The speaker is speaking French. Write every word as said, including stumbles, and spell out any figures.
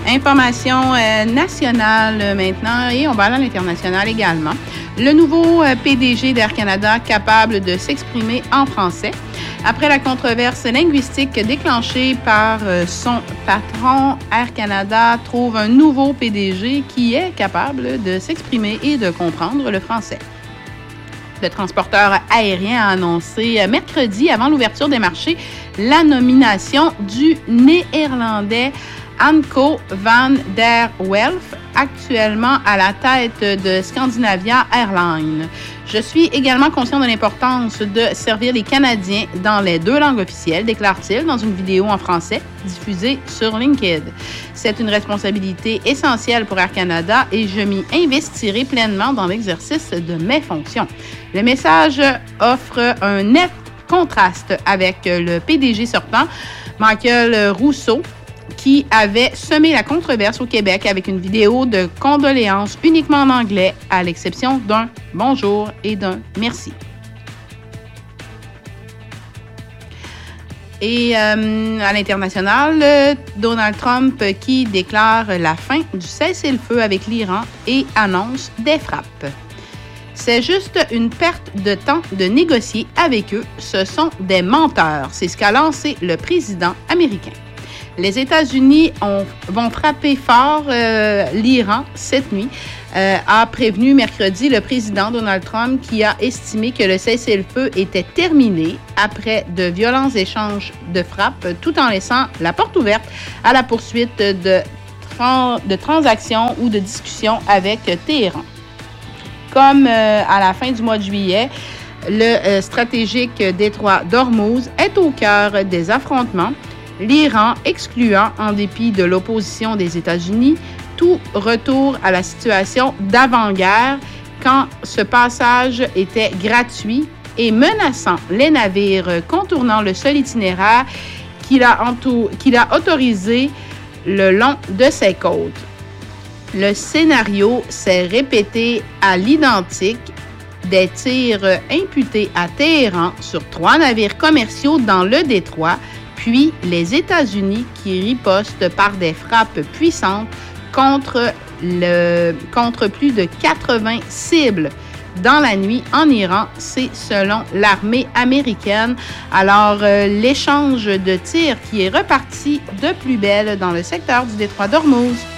Information euh, nationale euh, maintenant et on va aller à l'international également. Le nouveau euh, P D G d'Air Canada capable de s'exprimer en français. Après la controverse linguistique déclenchée par euh, son patron, Air Canada trouve un nouveau P D G qui est capable de s'exprimer et de comprendre le français. Le transporteur aérien a annoncé mercredi, avant l'ouverture des marchés, la nomination du Néerlandais Anko van der Werf, actuellement à la tête de Scandinavia Airlines. Je suis également conscient de l'importance de servir les Canadiens dans les deux langues officielles, déclare-t-il dans une vidéo en français diffusée sur LinkedIn. C'est une responsabilité essentielle pour Air Canada et je m'y investirai pleinement dans l'exercice de mes fonctions. Le message offre un net contraste avec le P D G sortant, Michael Rousseau, qui avait semé la controverse au Québec avec une vidéo de condoléances uniquement en anglais, à l'exception d'un bonjour et d'un merci. Et euh, à l'international, Donald Trump qui déclare la fin du cessez-le-feu avec l'Iran et annonce des frappes. C'est juste une perte de temps de négocier avec eux. Ce sont des menteurs. C'est ce qu'a lancé le président américain. Les États-Unis ont, vont frapper fort euh, l'Iran cette nuit, euh, a prévenu mercredi le président Donald Trump qui a estimé que le cessez-le-feu était terminé après de violents échanges de frappes, tout en laissant la porte ouverte à la poursuite de, tran- de transactions ou de discussions avec Téhéran. Comme euh, à la fin du mois de juillet, le euh, stratégique détroit d'Ormuz est au cœur des affrontements. L'Iran excluant, en dépit de l'opposition des États-Unis, tout retour à la situation d'avant-guerre quand ce passage était gratuit et menaçant les navires contournant le seul itinéraire qu'il a, entour, qu'il a autorisé le long de ses côtes. Le scénario s'est répété à l'identique, des tirs imputés à Téhéran sur trois navires commerciaux dans le détroit, puis les États-Unis qui ripostent par des frappes puissantes contre, le, contre plus de quatre-vingts cibles dans la nuit en Iran, c'est selon l'armée américaine. Alors, euh, l'échange de tirs qui est reparti de plus belle dans le secteur du détroit d'Ormuz.